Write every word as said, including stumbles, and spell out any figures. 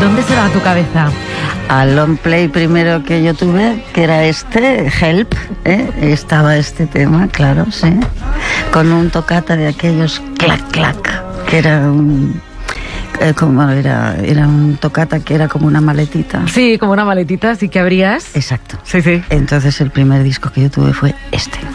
¿Dónde se va tu cabeza? Al long play primero que yo tuve, que era este, Help, ¿eh? Estaba este tema, claro, sí, con un toccata de aquellos clac clac, que era un... Eh, como era, era un toccata que era como una maletita. Sí, como una maletita, así que abrías. Exacto. Sí, sí. Entonces el primer disco que yo tuve fue este.